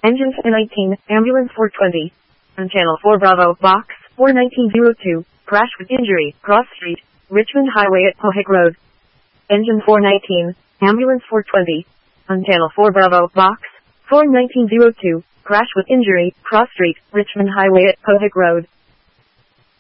Engine 19, Ambulance 420. On Channel 4 Bravo, Box 41902, crash with injury, Cross Street, Richmond Highway at Pohick Road. Engine 419, Ambulance 420. On Channel 4 Bravo, Box 41902, crash with injury, Cross Street, Richmond Highway at Pohick Road.